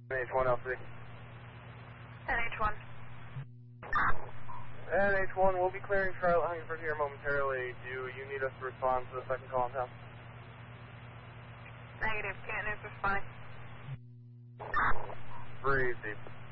NH1 LC. NH1. NH1, we'll be clearing Charlotte Huntingford here momentarily. Do you need us to respond to the second call in town? Negative, Canton is responding. Breathe deep.